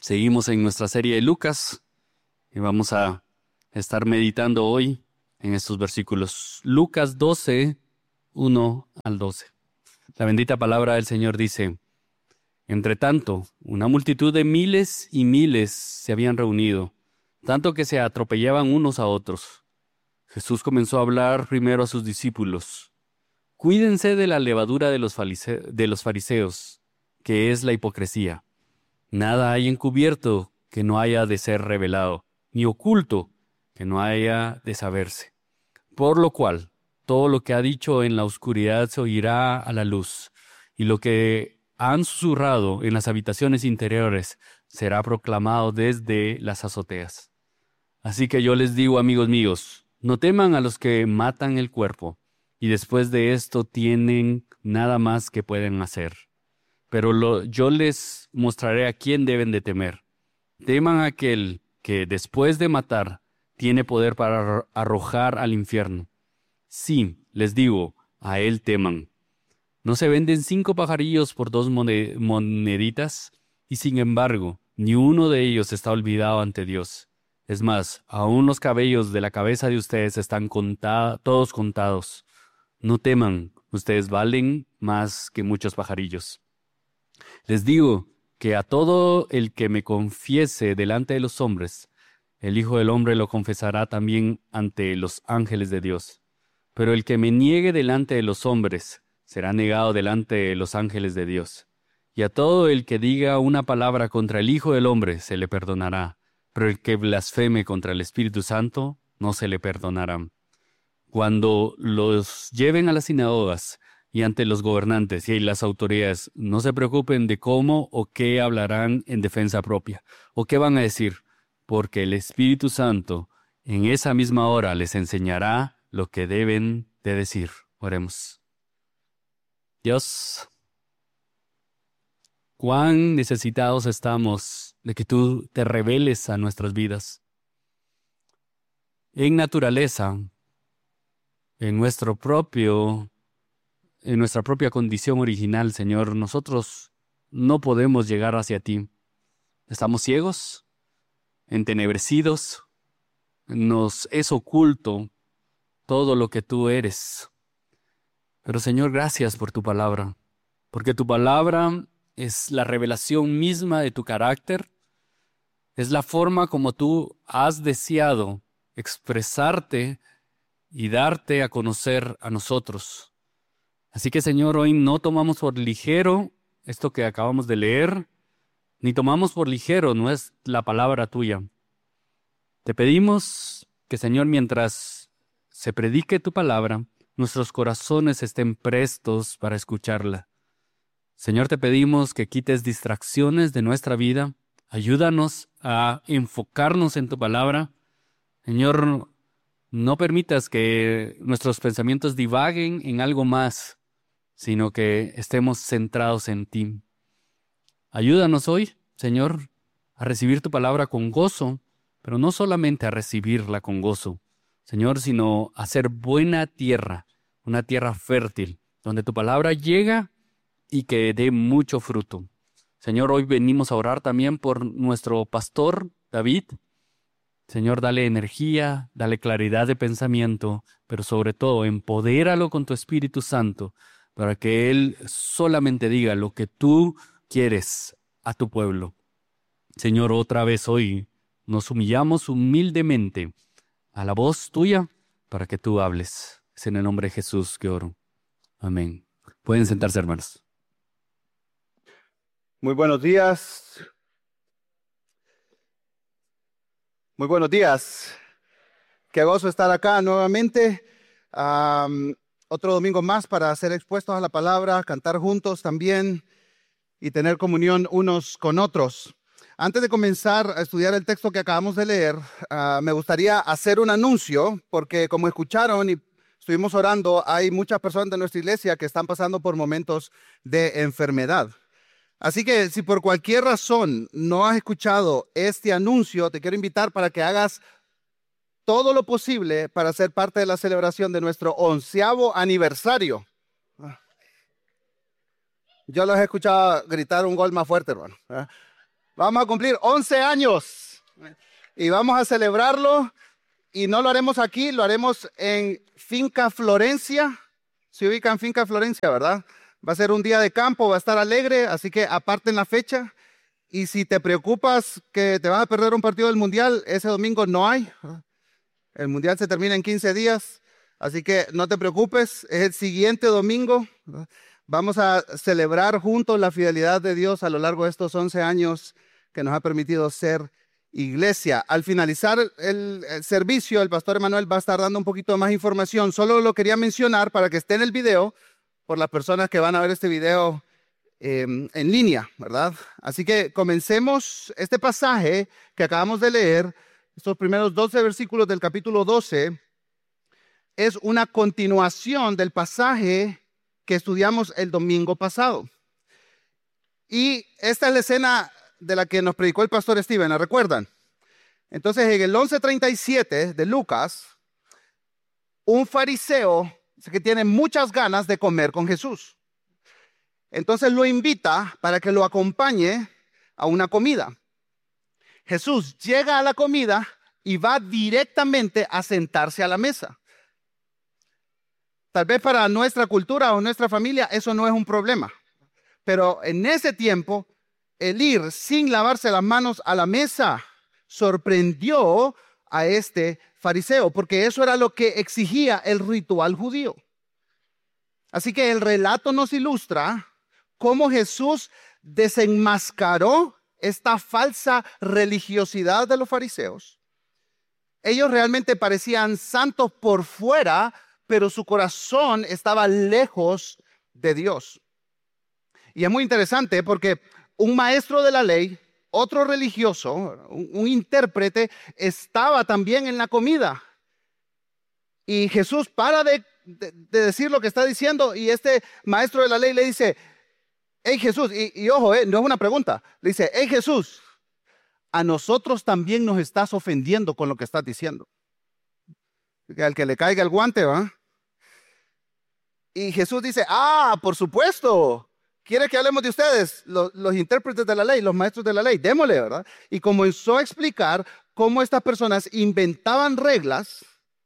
Seguimos en nuestra serie de Lucas y vamos a estar meditando hoy en estos versículos. Lucas 12, 1 al 12. La bendita palabra del Señor dice: Entre tanto, una multitud de miles y miles se habían reunido, tanto que se atropellaban unos a otros. Jesús comenzó a hablar primero a sus discípulos. Cuídense de la levadura de los fariseos, que es la hipocresía. Nada hay encubierto que no haya de ser revelado, ni oculto que no haya de saberse. Por lo cual, todo lo que ha dicho en la oscuridad se oirá a la luz, y lo que han susurrado en las habitaciones interiores será proclamado desde las azoteas. Así que yo les digo, amigos míos, no teman a los que matan el cuerpo, y después de esto tienen nada más que pueden hacer. Pero yo les mostraré a quién deben de temer. Teman a aquel que después de matar tiene poder para arrojar al infierno. Sí, les digo, a él teman. ¿No se venden 5 pajarillos por 2 moneditas? Y sin embargo, ni uno de ellos está olvidado ante Dios. Es más, aún los cabellos de la cabeza de ustedes están todos contados. No teman, ustedes valen más que muchos pajarillos. Les digo que a todo el que me confiese delante de los hombres, el Hijo del Hombre lo confesará también ante los ángeles de Dios. Pero el que me niegue delante de los hombres, será negado delante de los ángeles de Dios. Y a todo el que diga una palabra contra el Hijo del Hombre se le perdonará, pero el que blasfeme contra el Espíritu Santo no se le perdonará. Cuando los lleven a las sinagogas y ante los gobernantes y las autoridades, no se preocupen de cómo o qué hablarán en defensa propia, o qué van a decir, porque el Espíritu Santo en esa misma hora les enseñará lo que deben de decir. Oremos. Dios, cuán necesitados estamos de que tú te reveles a nuestras vidas. En naturaleza, en nuestra propia condición original, Señor, nosotros no podemos llegar hacia ti. Estamos ciegos, entenebrecidos, nos es oculto todo lo que tú eres. Pero Señor, gracias por tu palabra, porque tu palabra es la revelación misma de tu carácter, es la forma como tú has deseado expresarte y darte a conocer a nosotros. Así que, Señor, hoy no tomamos por ligero esto que acabamos de leer, ni tomamos por ligero no es la palabra tuya. Te pedimos que, Señor, mientras se predique tu palabra, nuestros corazones estén prestos para escucharla. Señor, te pedimos que quites distracciones de nuestra vida. Ayúdanos a enfocarnos en tu palabra. Señor, no permitas que nuestros pensamientos divaguen en algo más, sino que estemos centrados en ti. Ayúdanos hoy, Señor, a recibir tu palabra con gozo, pero no solamente a recibirla con gozo, Señor, sino a ser buena tierra, una tierra fértil, donde tu palabra llega y que dé mucho fruto. Señor, hoy venimos a orar también por nuestro pastor, David. Señor, dale energía, dale claridad de pensamiento, pero sobre todo, empodéralo con tu Espíritu Santo para que Él solamente diga lo que tú quieres a tu pueblo. Señor, otra vez hoy nos humillamos humildemente a la voz tuya para que tú hables. Es en el nombre de Jesús que oro. Amén. Pueden sentarse, hermanos. Muy buenos días. Muy buenos días. Qué gozo estar acá nuevamente. Otro domingo más para ser expuestos a la palabra, cantar juntos también y tener comunión unos con otros. Antes de comenzar a estudiar el texto que acabamos de leer, me gustaría hacer un anuncio, porque como escucharon y estuvimos orando, hay muchas personas de nuestra iglesia que están pasando por momentos de enfermedad. Así que si por cualquier razón no has escuchado este anuncio, te quiero invitar para que hagas todo lo posible para ser parte de la celebración de nuestro 11º aniversario. Yo los he escuchado gritar un gol más fuerte, hermano. Vamos a cumplir 11 años y vamos a celebrarlo y no lo haremos aquí, lo haremos en Finca Florencia. Se ubica en Finca Florencia, ¿verdad? Va a ser un día de campo, va a estar alegre, así que aparten la fecha. Y si te preocupas que te vas a perder un partido del Mundial, ese domingo no hay. El Mundial se termina en 15 días, así que no te preocupes, es el siguiente domingo. Vamos a celebrar juntos la fidelidad de Dios a lo largo de estos 11 años que nos ha permitido ser iglesia. Al finalizar el servicio, el pastor Emanuel va a estar dando un poquito más información. Solo lo quería mencionar para que esté en el video, por las personas que van a ver este video en línea, ¿verdad? Así que comencemos este pasaje que acabamos de leer, estos primeros 12 versículos del capítulo 12, es una continuación del pasaje que estudiamos el domingo pasado. Y esta es la escena de la que nos predicó el pastor Steven, ¿la recuerdan? Entonces, en el 11:37 de Lucas, un fariseo que tiene muchas ganas de comer con Jesús. Entonces lo invita para que lo acompañe a una comida. Jesús llega a la comida y va directamente a sentarse a la mesa. Tal vez para nuestra cultura o nuestra familia eso no es un problema. Pero en ese tiempo, el ir sin lavarse las manos a la mesa sorprendió a este fariseo, porque eso era lo que exigía el ritual judío. Así que el relato nos ilustra cómo Jesús desenmascaró esta falsa religiosidad de los fariseos. Ellos realmente parecían santos por fuera, pero su corazón estaba lejos de Dios. Y es muy interesante porque un maestro de la ley, otro religioso, un intérprete, estaba también en la comida. Y Jesús para de decir lo que está diciendo y este maestro de la ley le dice, hey Jesús, y ojo, no es una pregunta, le dice, hey Jesús, a nosotros también nos estás ofendiendo con lo que estás diciendo. Que al que le caiga el guante, ¿va? Y Jesús dice, por supuesto, ¿quiere que hablemos de ustedes? Los intérpretes de la ley, los maestros de la ley, démosle, ¿verdad? Y comenzó a explicar cómo estas personas inventaban reglas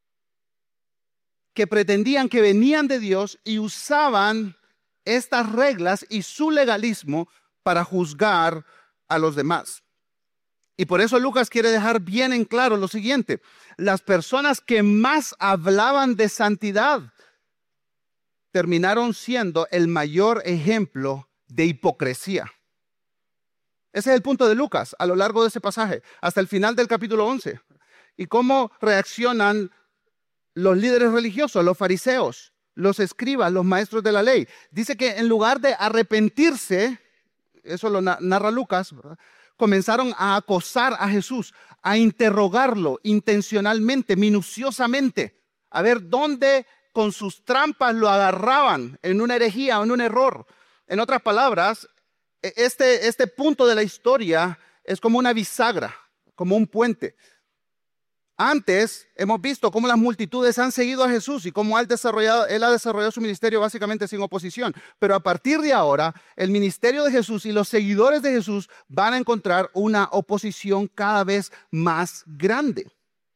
que pretendían que venían de Dios y usaban estas reglas y su legalismo para juzgar a los demás. Y por eso Lucas quiere dejar bien en claro lo siguiente: las personas que más hablaban de santidad terminaron siendo el mayor ejemplo de hipocresía. Ese es el punto de Lucas a lo largo de ese pasaje, hasta el final del capítulo 11. Y cómo reaccionan los líderes religiosos, los fariseos, los escribas, los maestros de la ley. Dice que en lugar de arrepentirse, eso lo narra Lucas, ¿verdad?, comenzaron a acosar a Jesús, a interrogarlo intencionalmente, minuciosamente, a ver dónde con sus trampas lo agarraban en una herejía o en un error. En otras palabras, este punto de la historia es como una bisagra, como un puente. Antes hemos visto cómo las multitudes han seguido a Jesús y cómo él ha desarrollado su ministerio básicamente sin oposición. Pero a partir de ahora, el ministerio de Jesús y los seguidores de Jesús van a encontrar una oposición cada vez más grande.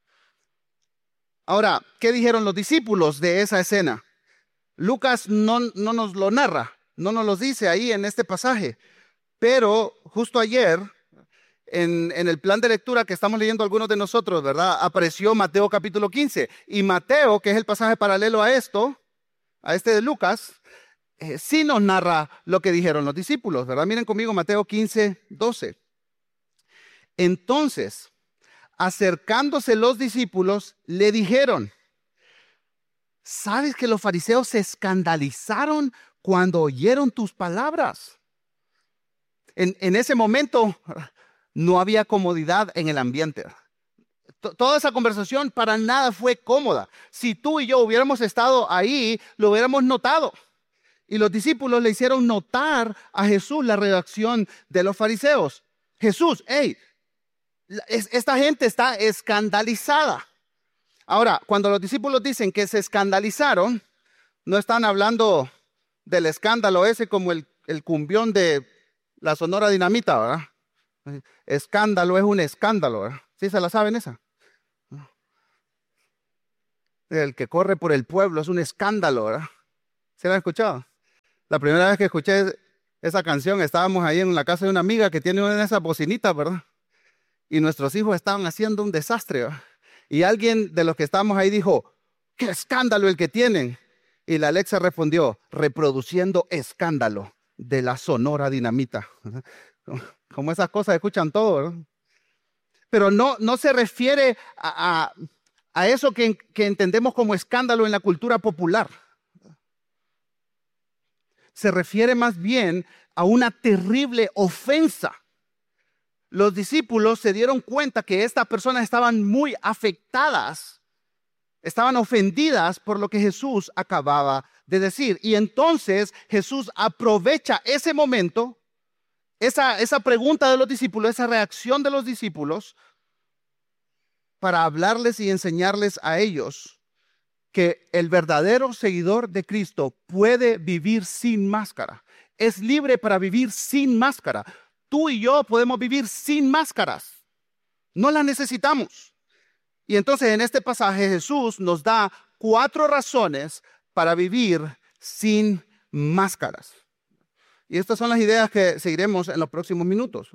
Ahora, ¿qué dijeron los discípulos de esa escena? Lucas no nos lo narra, no nos lo dice ahí en este pasaje. Pero justo ayer, en el plan de lectura que estamos leyendo algunos de nosotros, ¿verdad?, apareció Mateo capítulo 15. Y Mateo, que es el pasaje paralelo a este de Lucas, sí nos narra lo que dijeron los discípulos, ¿verdad? Miren conmigo Mateo 15, 12. Entonces, acercándose los discípulos, le dijeron, ¿sabes que los fariseos se escandalizaron cuando oyeron tus palabras? En ese momento no había comodidad en el ambiente. Toda esa conversación para nada fue cómoda. Si tú y yo hubiéramos estado ahí, lo hubiéramos notado. Y los discípulos le hicieron notar a Jesús la reacción de los fariseos. Jesús, hey, esta gente está escandalizada. Ahora, cuando los discípulos dicen que se escandalizaron, no están hablando del escándalo ese como el cumbión de la Sonora Dinamita, ¿verdad? Escándalo es un escándalo, ¿verdad? ¿Sí se la saben esa? El que corre por el pueblo es un escándalo, ¿verdad? ¿Sí la han escuchado? La primera vez que escuché esa canción, estábamos ahí en la casa de una amiga que tiene una de esas bocinitas, ¿verdad? Y nuestros hijos estaban haciendo un desastre, ¿verdad? Y alguien de los que estábamos ahí dijo, ¡qué escándalo el que tienen! Y la Alexa respondió, reproduciendo escándalo de la Sonora Dinamita. Como esas cosas escuchan todo, ¿verdad? Pero no se refiere a eso que entendemos como escándalo en la cultura popular. Se refiere más bien a una terrible ofensa. Los discípulos se dieron cuenta que estas personas estaban muy afectadas, estaban ofendidas por lo que Jesús acababa de decir. Y entonces Jesús aprovecha ese momento, esa pregunta de los discípulos, esa reacción de los discípulos, para hablarles y enseñarles a ellos que el verdadero seguidor de Cristo puede vivir sin máscara. Es libre para vivir sin máscara. Tú y yo podemos vivir sin máscaras. No las necesitamos. Y entonces en este pasaje Jesús nos da 4 razones para vivir sin máscaras. Y estas son las ideas que seguiremos en los próximos minutos.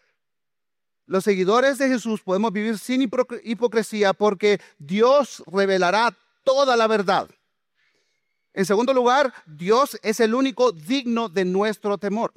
Los seguidores de Jesús podemos vivir sin hipocresía porque Dios revelará toda la verdad. En segundo lugar, Dios es el único digno de nuestro temor.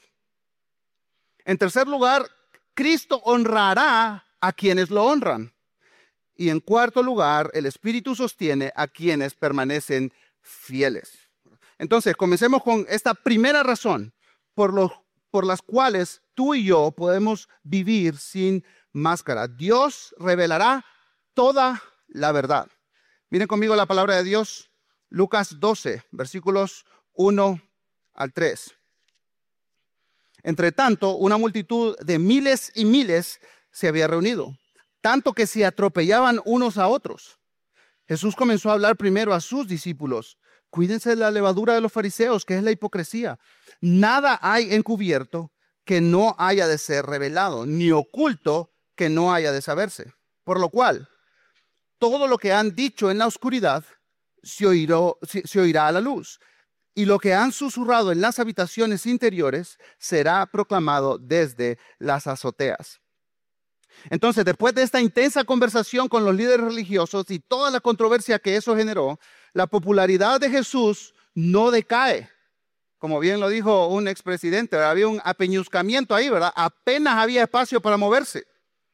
En tercer lugar, Cristo honrará a quienes lo honran. Y en cuarto lugar, el Espíritu sostiene a quienes permanecen fieles. Entonces, comencemos con esta primera razón por las cuales tú y yo podemos vivir sin máscara. Dios revelará toda la verdad. Miren conmigo la palabra de Dios, Lucas 12, versículos 1 al 3. Entre tanto, una multitud de miles y miles se había reunido, tanto que se atropellaban unos a otros. Jesús comenzó a hablar primero a sus discípulos. Cuídense de la levadura de los fariseos, que es la hipocresía. Nada hay encubierto que no haya de ser revelado, ni oculto que no haya de saberse. Por lo cual, todo lo que han dicho en la oscuridad se oirá a la luz. Y lo que han susurrado en las habitaciones interiores será proclamado desde las azoteas. Entonces, después de esta intensa conversación con los líderes religiosos y toda la controversia que eso generó, la popularidad de Jesús no decae. Como bien lo dijo un expresidente, había un apeñuscamiento ahí, ¿verdad? Apenas había espacio para moverse.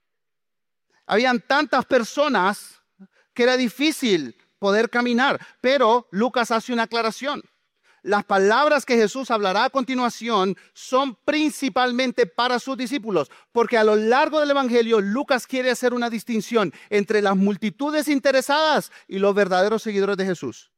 Habían tantas personas que era difícil poder caminar, pero Lucas hace una aclaración. Las palabras que Jesús hablará a continuación son principalmente para sus discípulos, porque a lo largo del Evangelio Lucas quiere hacer una distinción entre las multitudes interesadas y los verdaderos seguidores de Jesús.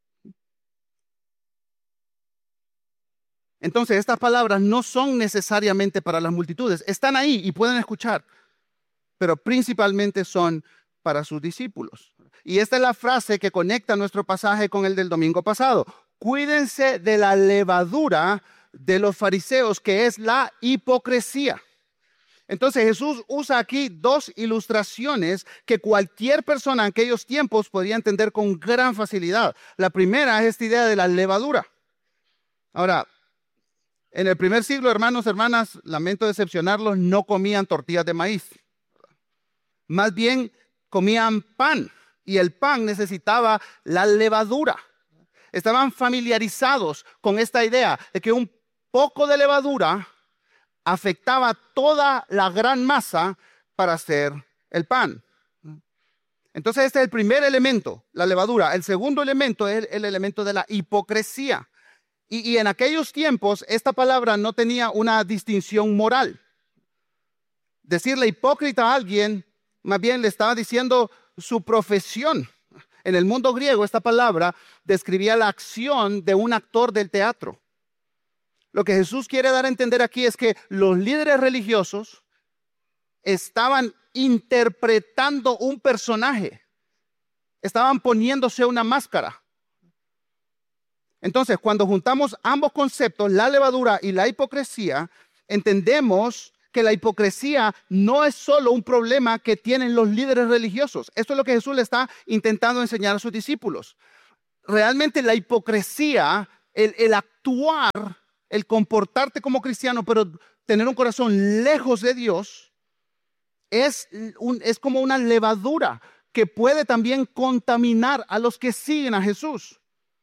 Entonces, estas palabras no son necesariamente para las multitudes, están ahí y pueden escuchar, pero principalmente son para sus discípulos. Y esta es la frase que conecta nuestro pasaje con el del domingo pasado. Cuídense de la levadura de los fariseos, que es la hipocresía. Entonces Jesús usa aquí 2 ilustraciones que cualquier persona en aquellos tiempos podría entender con gran facilidad. La primera es esta idea de la levadura. Ahora, en el primer siglo, hermanos, hermanas, lamento decepcionarlos, no comían tortillas de maíz. Más bien comían pan, y el pan necesitaba la levadura. Estaban familiarizados con esta idea de que un poco de levadura afectaba toda la gran masa para hacer el pan. Entonces este es el primer elemento, la levadura. El segundo elemento es el elemento de la hipocresía. Y en aquellos tiempos esta palabra no tenía una distinción moral. Decirle hipócrita a alguien, más bien le estaba diciendo su profesión. En el mundo griego esta palabra describía la acción de un actor del teatro. Lo que Jesús quiere dar a entender aquí es que los líderes religiosos estaban interpretando un personaje, estaban poniéndose una máscara. Entonces, cuando juntamos ambos conceptos, la levadura y la hipocresía, entendemos que la hipocresía no es solo un problema que tienen los líderes religiosos. Esto es lo que Jesús le está intentando enseñar a sus discípulos. Realmente la hipocresía, el actuar, el comportarte como cristiano, pero tener un corazón lejos de Dios, es como una levadura que puede también contaminar a los que siguen a Jesús.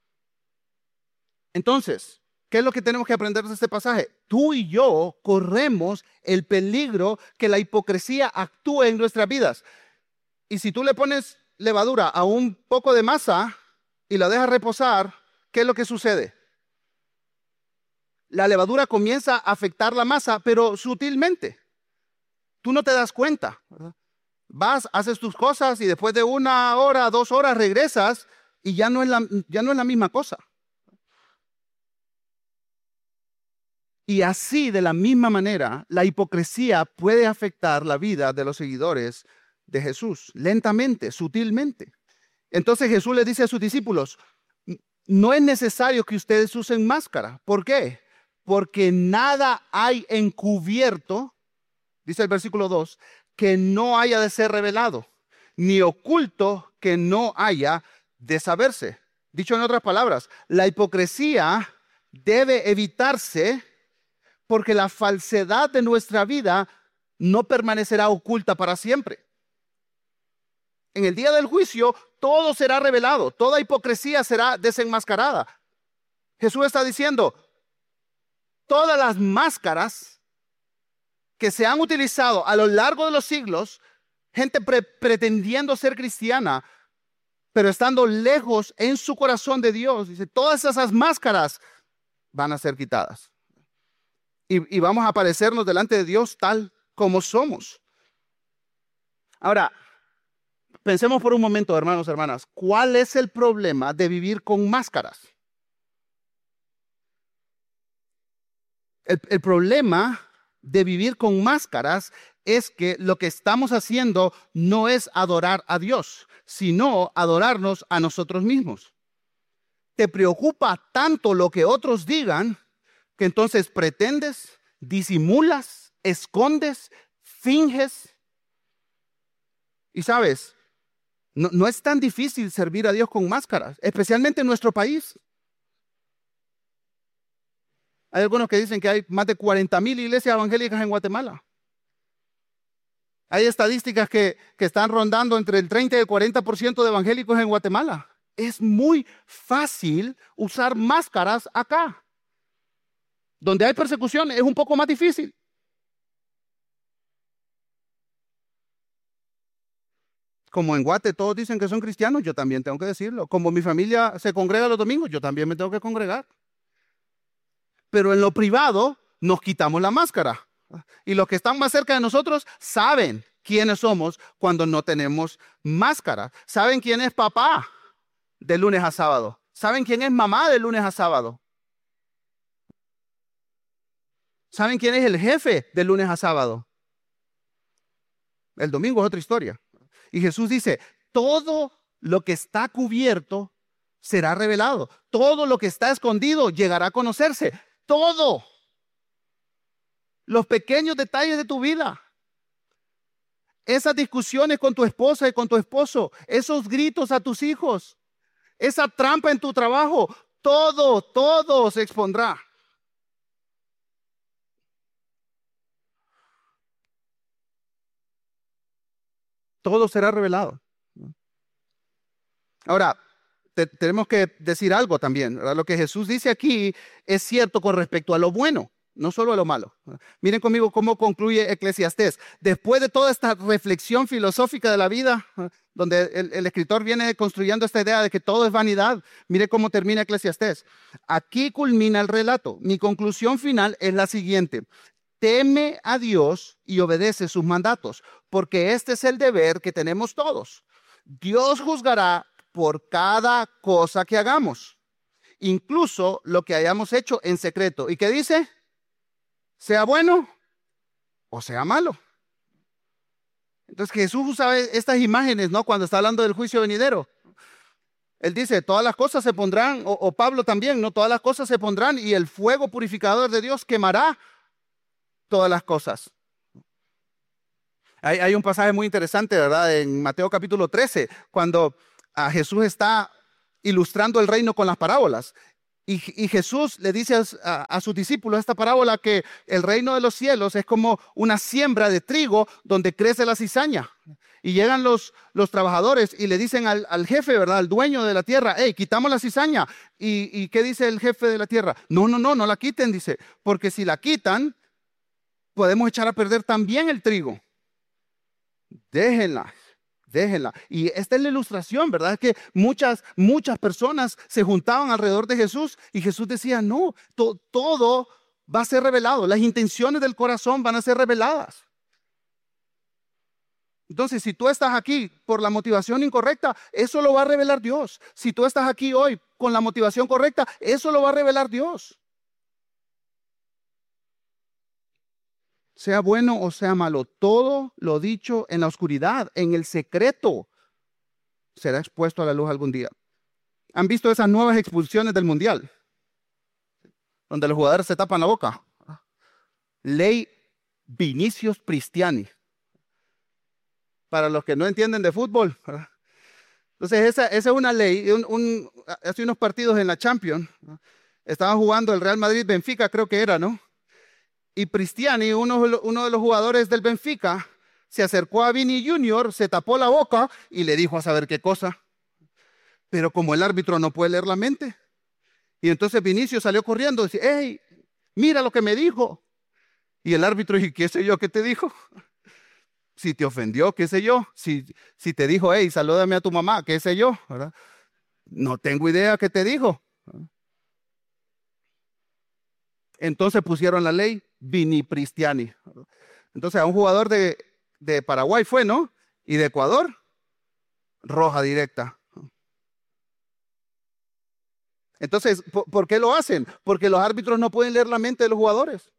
Entonces, ¿qué es lo que tenemos que aprender de este pasaje? Tú y yo corremos el peligro que la hipocresía actúe en nuestras vidas. Y si tú le pones levadura a un poco de masa y la dejas reposar, ¿qué es lo que sucede? La levadura comienza a afectar la masa, pero sutilmente. Tú no te das cuenta, ¿verdad? Vas, haces tus cosas y después de 1 hora, 2 horas regresas y ya no es la misma cosa. Y así, de la misma manera, la hipocresía puede afectar la vida de los seguidores de Jesús, lentamente, sutilmente. Entonces Jesús le dice a sus discípulos, no es necesario que ustedes usen máscara. ¿Por qué? Porque nada hay encubierto, dice el versículo 2, que no haya de ser revelado, ni oculto que no haya de saberse. Dicho en otras palabras, la hipocresía debe evitarse porque la falsedad de nuestra vida no permanecerá oculta para siempre. En el día del juicio, todo será revelado, toda hipocresía será desenmascarada. Jesús está diciendo, todas las máscaras que se han utilizado a lo largo de los siglos, gente pretendiendo ser cristiana, pero estando lejos en su corazón de Dios, dice, todas esas máscaras van a ser quitadas. Y vamos a aparecernos delante de Dios tal como somos. Ahora, pensemos por un momento, hermanos, hermanas, ¿cuál es el problema de vivir con máscaras? El problema de vivir con máscaras es que lo que estamos haciendo no es adorar a Dios, sino adorarnos a nosotros mismos. Te preocupa tanto lo que otros digan que entonces pretendes, disimulas, escondes, finges. Y sabes, no es tan difícil servir a Dios con máscaras, especialmente en nuestro país. Hay algunos que dicen que hay más de 40,000 iglesias evangélicas en Guatemala. Hay estadísticas que están rondando entre el 30 y el 40% de evangélicos en Guatemala. Es muy fácil usar máscaras acá. Donde hay persecución es un poco más difícil. Como en Guate todos dicen que son cristianos, yo también tengo que decirlo. Como mi familia se congrega los domingos, yo también me tengo que congregar. Pero en lo privado nos quitamos la máscara. Y los que están más cerca de nosotros saben quiénes somos cuando no tenemos máscara. Saben quién es papá de lunes a sábado. Saben quién es mamá de lunes a sábado. ¿Saben quién es el jefe de lunes a sábado? El domingo es otra historia. Y Jesús dice, todo lo que está cubierto será revelado. Todo lo que está escondido llegará a conocerse. Todo. Los pequeños detalles de tu vida. Esas discusiones con tu esposa y con tu esposo. Esos gritos a tus hijos. Esa trampa en tu trabajo. Todo se expondrá. Todo será revelado. Ahora, tenemos que decir algo también, ¿verdad? Lo que Jesús dice aquí es cierto con respecto a lo bueno, no solo a lo malo. Miren conmigo cómo concluye Eclesiastés. Después de toda esta reflexión filosófica de la vida, donde el escritor viene construyendo esta idea de que todo es vanidad, mire cómo termina Eclesiastés. Aquí culmina el relato. Mi conclusión final es la siguiente. Teme a Dios y obedece sus mandatos, porque este es el deber que tenemos todos. Dios juzgará por cada cosa que hagamos, incluso lo que hayamos hecho en secreto. ¿Y qué dice? Sea bueno o sea malo. Entonces Jesús usa estas imágenes, ¿no? Cuando está hablando del juicio venidero. Él dice, todas las cosas se pondrán, o Pablo también, ¿no? Todas las cosas se pondrán y el fuego purificador de Dios quemará todas las cosas. Hay un pasaje muy interesante, ¿verdad? En Mateo capítulo 13, cuando Jesús está ilustrando el reino con las parábolas. Y Jesús le dice a sus discípulos esta parábola que el reino de los cielos es como una siembra de trigo donde crece la cizaña. Y llegan los trabajadores y le dicen al jefe, ¿verdad? Al dueño de la tierra, hey, quitamos la cizaña. ¿Y qué dice el jefe de la tierra? No la quiten, dice, porque si la quitan, podemos echar a perder también el trigo. Déjenla. Y esta es la ilustración, ¿verdad? Que muchas personas se juntaban alrededor de Jesús y Jesús decía, no, todo va a ser revelado. Las intenciones del corazón van a ser reveladas. Entonces, si tú estás aquí por la motivación incorrecta, eso lo va a revelar Dios. Si tú estás aquí hoy con la motivación correcta, eso lo va a revelar Dios. Sea bueno o sea malo, todo lo dicho en la oscuridad, en el secreto, será expuesto a la luz algún día. ¿Han visto esas nuevas expulsiones del mundial? Donde los jugadores se tapan la boca. Ley Vinicius Cristiani. Para los que no entienden de fútbol, ¿verdad? Entonces esa es una ley. Hace unos partidos en la Champions, ¿no? Estaban jugando el Real Madrid-Benfica, creo que era, ¿no? Y Cristiani, uno de los jugadores del Benfica, se acercó a Vini Junior, se tapó la boca y le dijo a saber qué cosa. Pero como el árbitro no puede leer la mente, y entonces Vinicio salió corriendo y dice, hey, mira lo que me dijo. Y el árbitro dijo, ¿qué sé yo qué te dijo? Si te ofendió, qué sé yo. Si te dijo, hey, salúdame a tu mamá, qué sé yo, ¿verdad? No tengo idea qué te dijo. Entonces pusieron la ley Vini Cristiani. Entonces a un jugador de Paraguay fue, ¿no? Y de Ecuador, roja directa. Entonces, ¿por qué lo hacen? Porque los árbitros no pueden leer la mente de los jugadores.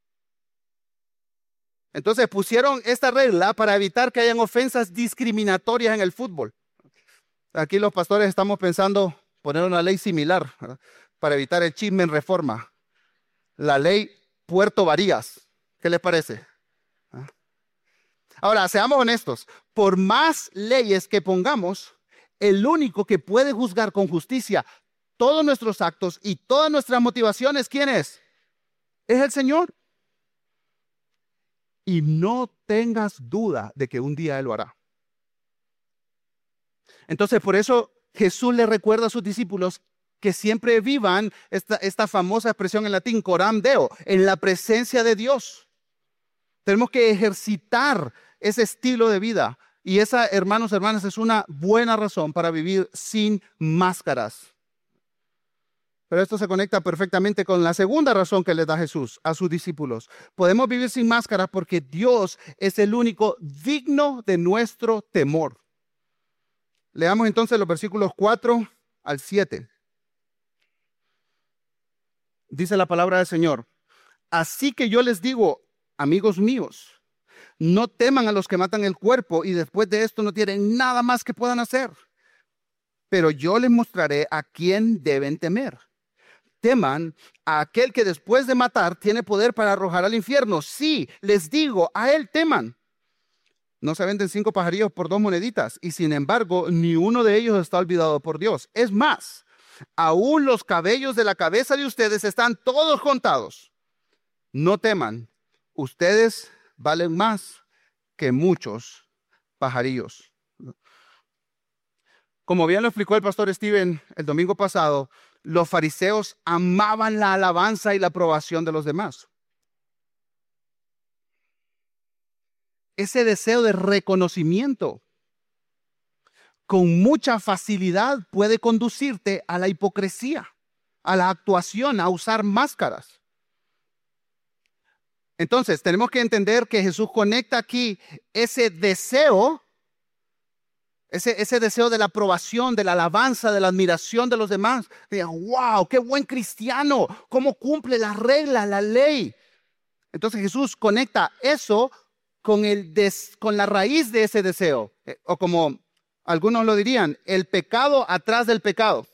Entonces pusieron esta regla para evitar que hayan ofensas discriminatorias en el fútbol. Aquí los pastores estamos pensando poner una ley similar, ¿verdad? Para evitar el chisme en Reforma. La ley Puerto Varías. ¿Qué les parece? Ahora, seamos honestos. Por más leyes que pongamos, el único que puede juzgar con justicia todos nuestros actos y todas nuestras motivaciones, ¿quién es? Es el Señor. Y no tengas duda de que un día Él lo hará. Entonces, por eso Jesús le recuerda a sus discípulos que siempre vivan esta famosa expresión en latín, coram Deo, en la presencia de Dios. Tenemos que ejercitar ese estilo de vida. Y esa, hermanos, hermanas, es una buena razón para vivir sin máscaras. Pero esto se conecta perfectamente con la segunda razón que le da Jesús a sus discípulos. Podemos vivir sin máscaras porque Dios es el único digno de nuestro temor. Leamos entonces los versículos 4 al 7. Dice la palabra del Señor. Así que yo les digo, amigos míos, no teman a los que matan el cuerpo y después de esto no tienen nada más que puedan hacer. Pero yo les mostraré a quién deben temer. Teman a aquel que después de matar tiene poder para arrojar al infierno. Sí, les digo, a él teman. No se venden 5 pajarillos por 2 moneditas y sin embargo ni uno de ellos está olvidado por Dios. Es más, aún los cabellos de la cabeza de ustedes están todos contados. No teman, ustedes valen más que muchos pajarillos. Como bien lo explicó el pastor Steven el domingo pasado, los fariseos amaban la alabanza y la aprobación de los demás. Ese deseo de reconocimiento con mucha facilidad puede conducirte a la hipocresía, a la actuación, a usar máscaras. Entonces, tenemos que entender que Jesús conecta aquí ese deseo de la aprobación, de la alabanza, de la admiración de los demás. ¡Wow! ¡Qué buen cristiano! ¿Cómo cumple las reglas, la ley? Entonces Jesús conecta eso con la raíz de ese deseo. O como algunos lo dirían, el pecado atrás del pecado.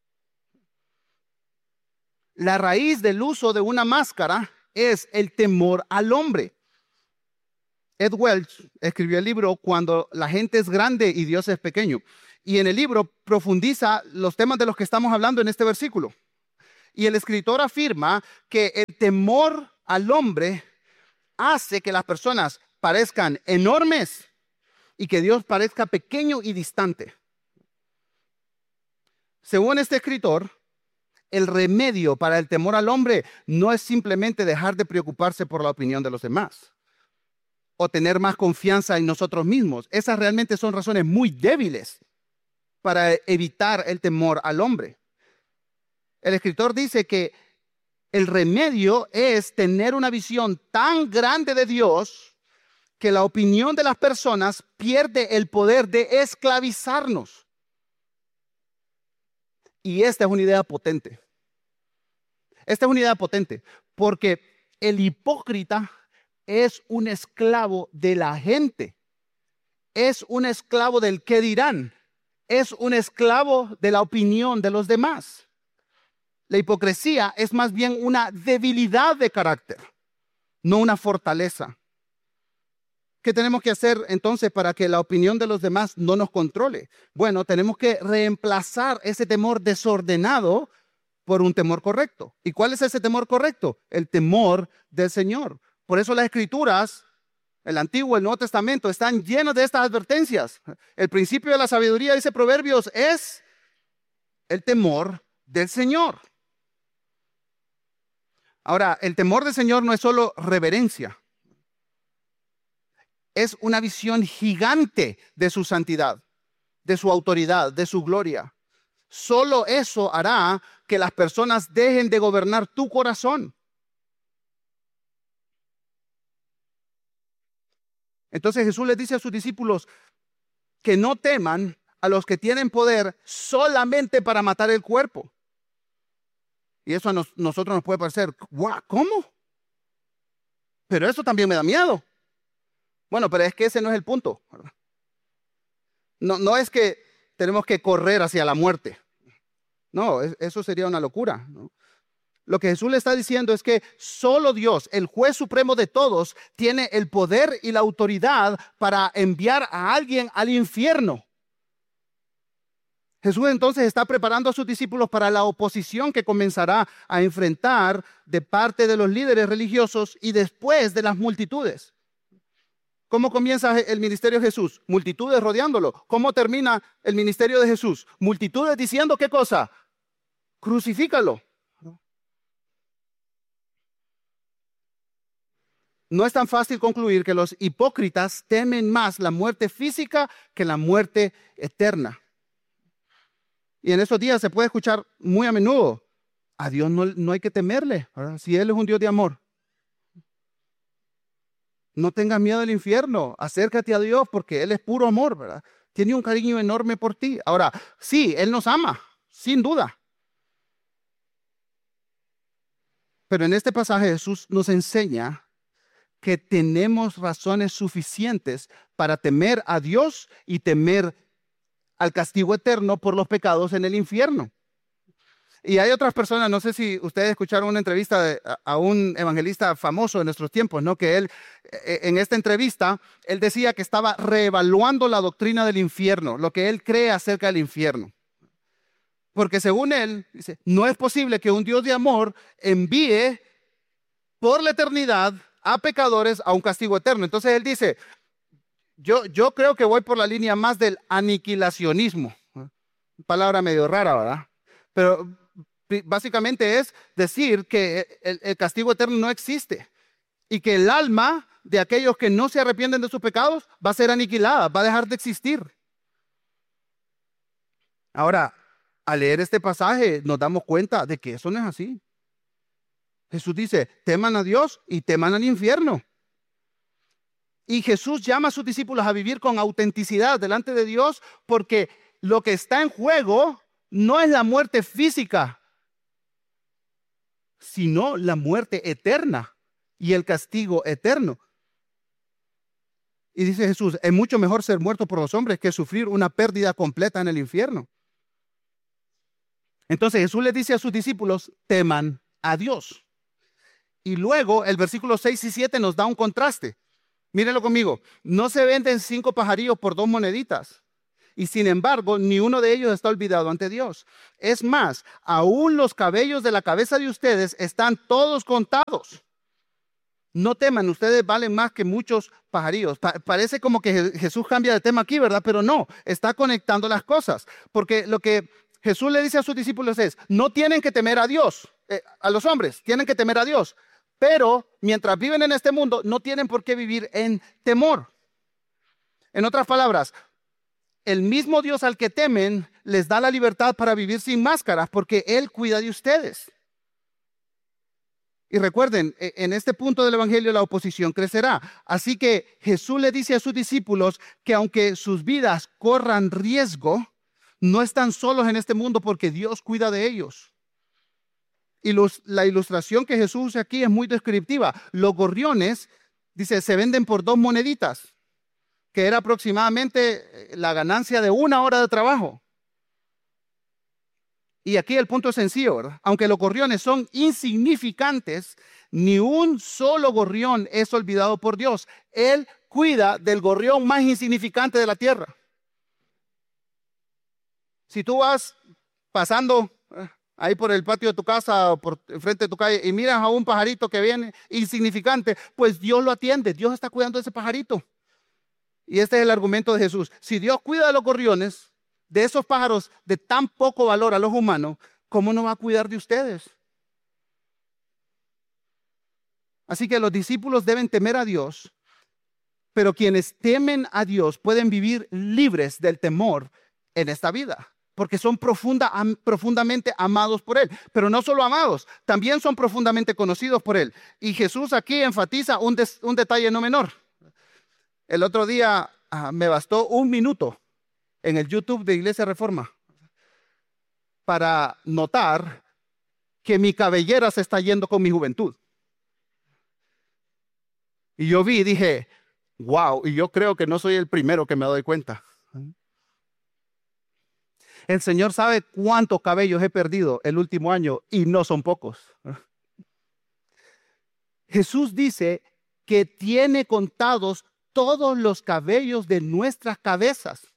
La raíz del uso de una máscara es el temor al hombre. Ed Welch escribió el libro Cuando la gente es grande y Dios es pequeño. Y en el libro profundiza los temas de los que estamos hablando en este versículo. Y el escritor afirma que el temor al hombre hace que las personas parezcan enormes y que Dios parezca pequeño y distante. Según este escritor, el remedio para el temor al hombre no es simplemente dejar de preocuparse por la opinión de los demás o tener más confianza en nosotros mismos. Esas realmente son razones muy débiles para evitar el temor al hombre. El escritor dice que el remedio es tener una visión tan grande de Dios que la opinión de las personas pierde el poder de esclavizarnos. Y esta es una idea potente. Esta es una idea potente porque el hipócrita es un esclavo de la gente. Es un esclavo del qué dirán. Es un esclavo de la opinión de los demás. La hipocresía es más bien una debilidad de carácter, no una fortaleza. ¿Qué tenemos que hacer entonces para que la opinión de los demás no nos controle? Bueno, tenemos que reemplazar ese temor desordenado por un temor correcto. ¿Y cuál es ese temor correcto? El temor del Señor. Por eso las Escrituras, el Antiguo y el Nuevo Testamento, están llenos de estas advertencias. El principio de la sabiduría, dice Proverbios, es el temor del Señor. Ahora, el temor del Señor no es solo reverencia. Es una visión gigante de su santidad, de su autoridad, de su gloria. Solo eso hará que las personas dejen de gobernar tu corazón. Entonces Jesús les dice a sus discípulos que no teman a los que tienen poder solamente para matar el cuerpo. Y eso a nosotros nos puede parecer, ¡guau! ¿Cómo? Pero eso también me da miedo. Bueno, pero es que ese no es el punto, ¿verdad? No es que tenemos que correr hacia la muerte. No, eso sería una locura, ¿no? Lo que Jesús le está diciendo es que solo Dios, el juez supremo de todos, tiene el poder y la autoridad para enviar a alguien al infierno. Jesús entonces está preparando a sus discípulos para la oposición que comenzará a enfrentar de parte de los líderes religiosos y después de las multitudes. ¿Cómo comienza el ministerio de Jesús? Multitudes rodeándolo. ¿Cómo termina el ministerio de Jesús? Multitudes diciendo ¿qué cosa? Crucifícalo. No es tan fácil concluir que los hipócritas temen más la muerte física que la muerte eterna. Y en esos días se puede escuchar muy a menudo, a Dios no hay que temerle, ¿verdad? Si Él es un Dios de amor. No tengas miedo del infierno, acércate a Dios porque Él es puro amor, ¿verdad? Tiene un cariño enorme por ti. Ahora, sí, Él nos ama, sin duda. Pero en este pasaje Jesús nos enseña que tenemos razones suficientes para temer a Dios y temer al castigo eterno por los pecados en el infierno. Y hay otras personas, no sé si ustedes escucharon una entrevista a un evangelista famoso de nuestros tiempos, ¿no? Que él, en esta entrevista, él decía que estaba reevaluando la doctrina del infierno, lo que él cree acerca del infierno. Porque según él, dice, no es posible que un Dios de amor envíe por la eternidad a pecadores a un castigo eterno. Entonces él dice, yo creo que voy por la línea más del aniquilacionismo. Palabra medio rara, ¿verdad? Pero básicamente es decir que el castigo eterno no existe y que el alma de aquellos que no se arrepienten de sus pecados va a ser aniquilada, va a dejar de existir. Ahora, al leer este pasaje nos damos cuenta de que eso no es así. Jesús dice, teman a Dios y teman al infierno. Y Jesús llama a sus discípulos a vivir con autenticidad delante de Dios porque lo que está en juego no es la muerte física, sino la muerte eterna y el castigo eterno. Y dice Jesús, es mucho mejor ser muerto por los hombres que sufrir una pérdida completa en el infierno. Entonces Jesús les dice a sus discípulos, teman a Dios. Y luego el versículo 6 y 7 nos da un contraste. Mírenlo conmigo. No se venden 5 pajarillos por 2 moneditas. Y sin embargo, ni uno de ellos está olvidado ante Dios. Es más, aún los cabellos de la cabeza de ustedes están todos contados. No teman, ustedes valen más que muchos pajarillos. Parece como que Jesús cambia de tema aquí, ¿verdad? Pero no, está conectando las cosas. Porque lo que Jesús le dice a sus discípulos es, no tienen que temer a Dios, a los hombres, tienen que temer a Dios. Pero mientras viven en este mundo, no tienen por qué vivir en temor. En otras palabras, el mismo Dios al que temen les da la libertad para vivir sin máscaras porque Él cuida de ustedes. Y recuerden, en este punto del Evangelio la oposición crecerá. Así que Jesús le dice a sus discípulos que aunque sus vidas corran riesgo, no están solos en este mundo porque Dios cuida de ellos. Y la ilustración que Jesús usa aquí es muy descriptiva. Los gorriones, dice, se venden por 2 moneditas, que era aproximadamente la ganancia de 1 hora de trabajo. Y aquí el punto es sencillo, ¿verdad? Aunque los gorriones son insignificantes, ni un solo gorrión es olvidado por Dios. Él cuida del gorrión más insignificante de la tierra. Si tú vas pasando ahí por el patio de tu casa o por enfrente de tu calle y miras a un pajarito que viene insignificante, pues Dios lo atiende. Dios está cuidando de ese pajarito. Y este es el argumento de Jesús. Si Dios cuida de los gorriones, de esos pájaros de tan poco valor a los humanos, ¿cómo no va a cuidar de ustedes? Así que los discípulos deben temer a Dios, pero quienes temen a Dios pueden vivir libres del temor en esta vida, porque son profundamente amados por Él. Pero no solo amados, también son profundamente conocidos por Él. Y Jesús aquí enfatiza un detalle no menor. El otro día me bastó 1 minuto en el YouTube de Iglesia Reforma para notar que mi cabellera se está yendo con mi juventud. Y yo vi y dije, wow, y yo creo que no soy el primero que me doy cuenta. El Señor sabe cuántos cabellos he perdido el último año y no son pocos. Jesús dice que tiene contados todos los cabellos de nuestras cabezas.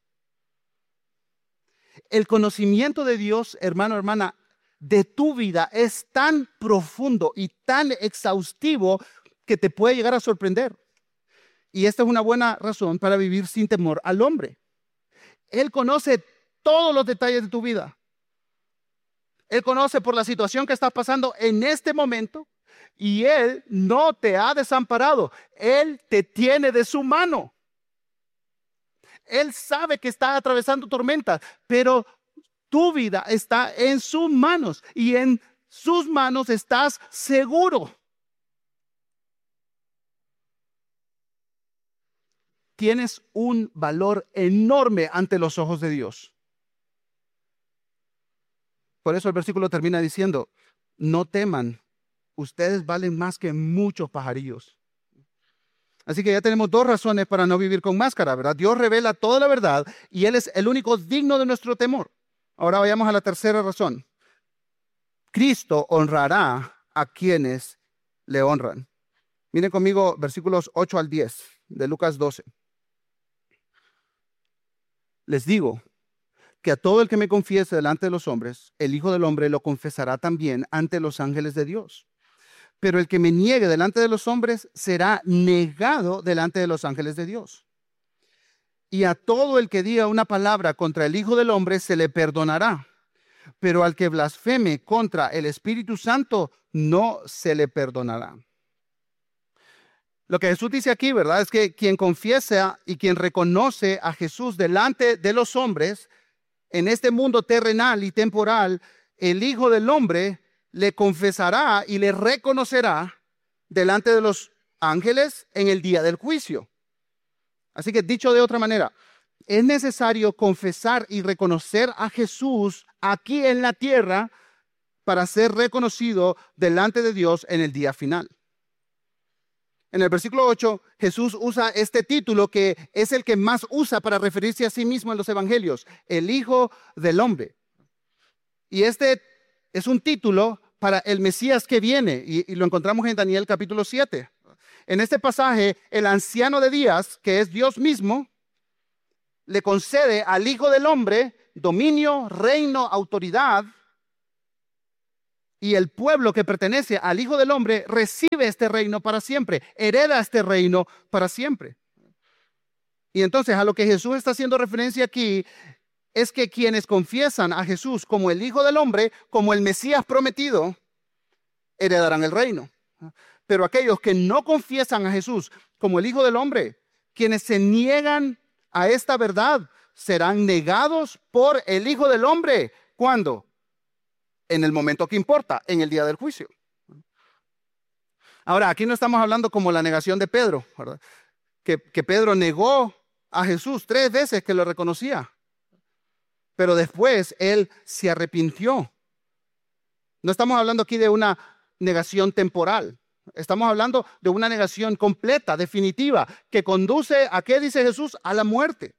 El conocimiento de Dios, hermano, hermana, de tu vida es tan profundo y tan exhaustivo que te puede llegar a sorprender. Y esta es una buena razón para vivir sin temor al hombre. Él conoce todos los detalles de tu vida. Él conoce por la situación que estás pasando en este momento y Él no te ha desamparado. Él te tiene de su mano. Él sabe que estás atravesando tormentas, pero tu vida está en sus manos y en sus manos estás seguro. Tienes un valor enorme ante los ojos de Dios. Por eso el versículo termina diciendo, no teman, ustedes valen más que muchos pajarillos. Así que ya tenemos 2 razones para no vivir con máscara, ¿verdad? Dios revela toda la verdad y Él es el único digno de nuestro temor. Ahora vayamos a la tercera razón. Cristo honrará a quienes le honran. Miren conmigo versículos 8 al 10 de Lucas 12. Les digo que a todo el que me confiese delante de los hombres, el Hijo del Hombre lo confesará también ante los ángeles de Dios. Pero el que me niegue delante de los hombres será negado delante de los ángeles de Dios. Y a todo el que diga una palabra contra el Hijo del Hombre se le perdonará. Pero al que blasfeme contra el Espíritu Santo no se le perdonará. Lo que Jesús dice aquí, ¿verdad? Es que quien confiesa y quien reconoce a Jesús delante de los hombres, en este mundo terrenal y temporal, el Hijo del Hombre le confesará y le reconocerá delante de los ángeles en el día del juicio. Así que dicho de otra manera, es necesario confesar y reconocer a Jesús aquí en la tierra para ser reconocido delante de Dios en el día final. En el versículo 8, Jesús usa este título que es el que más usa para referirse a sí mismo en los evangelios, el Hijo del Hombre. Y este es un título para el Mesías que viene y lo encontramos en Daniel capítulo 7. En este pasaje, el anciano de días, que es Dios mismo, le concede al Hijo del Hombre dominio, reino, autoridad, y el pueblo que pertenece al Hijo del Hombre recibe este reino para siempre, hereda este reino para siempre. Y entonces a lo que Jesús está haciendo referencia aquí es que quienes confiesan a Jesús como el Hijo del Hombre, como el Mesías prometido, heredarán el reino. Pero aquellos que no confiesan a Jesús como el Hijo del Hombre, quienes se niegan a esta verdad, serán negados por el Hijo del Hombre. ¿Cuándo? En el momento que importa, en el día del juicio. Ahora, aquí no estamos hablando como la negación de Pedro, ¿verdad? Que Pedro negó a Jesús 3 veces que lo reconocía. Pero después él se arrepintió. No estamos hablando aquí de una negación temporal. Estamos hablando de una negación completa, definitiva, que conduce a, ¿qué dice Jesús? A la muerte.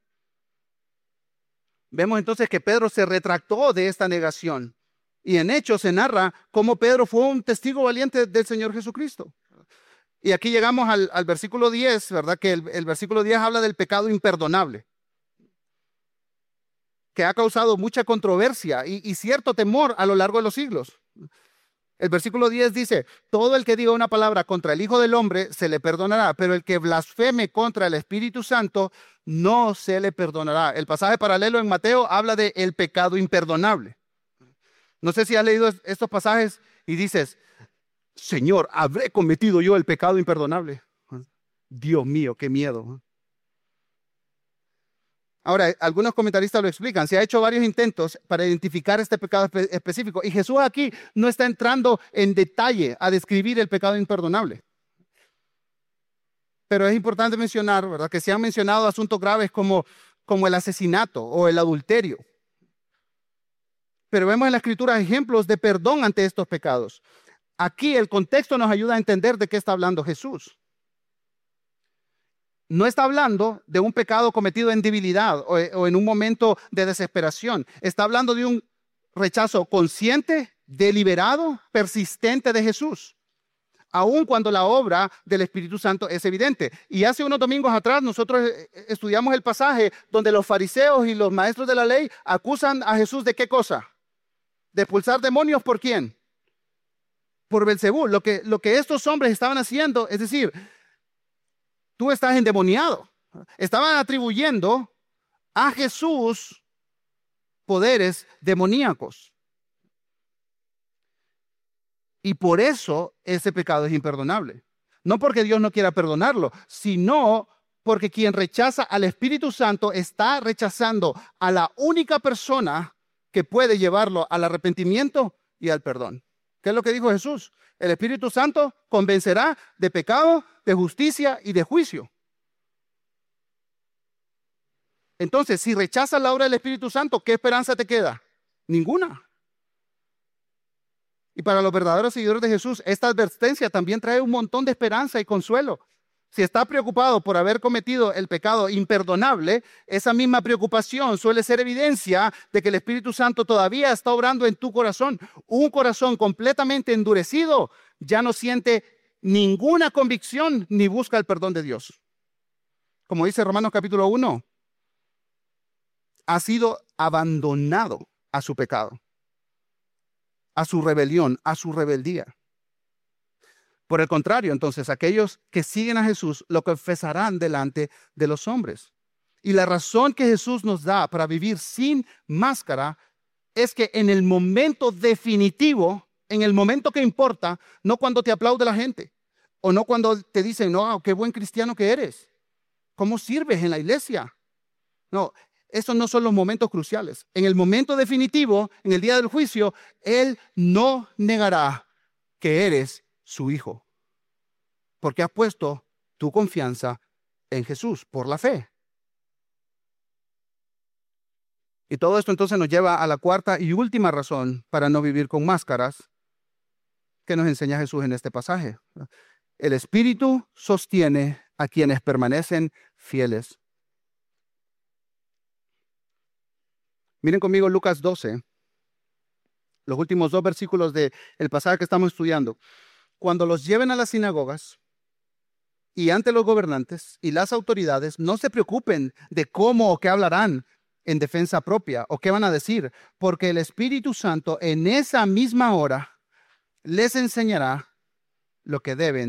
Vemos entonces que Pedro se retractó de esta negación. Y en Hechos se narra cómo Pedro fue un testigo valiente del Señor Jesucristo. Y aquí llegamos al versículo 10, ¿verdad? Que el versículo 10 habla del pecado imperdonable, que ha causado mucha controversia y cierto temor a lo largo de los siglos. El versículo 10 dice, todo el que diga una palabra contra el Hijo del Hombre se le perdonará, pero el que blasfeme contra el Espíritu Santo no se le perdonará. El pasaje paralelo en Mateo habla de el pecado imperdonable. No sé si has leído estos pasajes y dices, Señor, ¿habré cometido yo el pecado imperdonable? Dios mío, qué miedo. Ahora, algunos comentaristas lo explican. Se ha hecho varios intentos para identificar este pecado específico. Y Jesús aquí no está entrando en detalle a describir el pecado imperdonable. Pero es importante mencionar, ¿verdad?, que se han mencionado asuntos graves como el asesinato o el adulterio. Pero vemos en la Escritura ejemplos de perdón ante estos pecados. Aquí el contexto nos ayuda a entender de qué está hablando Jesús. No está hablando de un pecado cometido en debilidad o en un momento de desesperación. Está hablando de un rechazo consciente, deliberado, persistente de Jesús, aun cuando la obra del Espíritu Santo es evidente. Y hace unos domingos atrás nosotros estudiamos el pasaje donde los fariseos y los maestros de la ley acusan a Jesús ¿de qué cosa? De expulsar demonios. ¿Por quién? Por Belcebú. Lo que estos hombres estaban haciendo, es decir, tú estás endemoniado. Estaban atribuyendo a Jesús poderes demoníacos. Y por eso ese pecado es imperdonable. No porque Dios no quiera perdonarlo, sino porque quien rechaza al Espíritu Santo está rechazando a la única persona que puede llevarlo al arrepentimiento y al perdón. ¿Qué es lo que dijo Jesús? El Espíritu Santo convencerá de pecado, de justicia y de juicio. Entonces, si rechazas la obra del Espíritu Santo, ¿qué esperanza te queda? Ninguna. Y para los verdaderos seguidores de Jesús, esta advertencia también trae un montón de esperanza y consuelo. Si estás preocupado por haber cometido el pecado imperdonable, esa misma preocupación suele ser evidencia de que el Espíritu Santo todavía está obrando en tu corazón. Un corazón completamente endurecido ya no siente ninguna convicción ni busca el perdón de Dios. Como dice Romanos capítulo 1, ha sido abandonado a su pecado, a su rebelión, a su rebeldía. Por el contrario, entonces, aquellos que siguen a Jesús lo confesarán delante de los hombres. Y la razón que Jesús nos da para vivir sin máscara es que en el momento definitivo, en el momento que importa, no cuando te aplaude la gente, o no cuando te dicen, no, qué buen cristiano que eres, ¿cómo sirves en la iglesia? No, esos no son los momentos cruciales. En el momento definitivo, en el día del juicio, Él no negará que eres su hijo, porque has puesto tu confianza en Jesús por la fe. Y todo esto entonces nos lleva a la cuarta y última razón para no vivir con máscaras que nos enseña Jesús en este pasaje. El Espíritu sostiene a quienes permanecen fieles. Miren conmigo Lucas 12, los últimos 2 versículos del pasaje que estamos estudiando. Cuando los lleven a las sinagogas, y ante los gobernantes y las autoridades, no se preocupen de cómo o qué hablarán en defensa propia o qué van a decir, porque el Espíritu Santo en esa misma hora les enseñará lo que deben